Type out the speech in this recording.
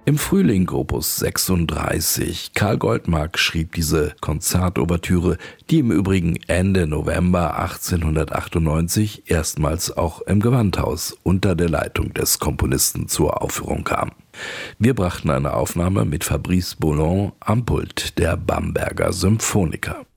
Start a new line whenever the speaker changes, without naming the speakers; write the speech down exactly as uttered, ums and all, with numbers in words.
Im Frühling Opus sechsunddreißig. Karl Goldmark schrieb diese Konzertouvertüre, die im Übrigen Ende November achtzehnhundertachtundneunzig erstmals auch im Gewandhaus unter der Leitung des Komponisten zur Aufführung kam. Wir brachten eine Aufnahme mit Fabrice Boulon am Pult der Bamberger Symphoniker.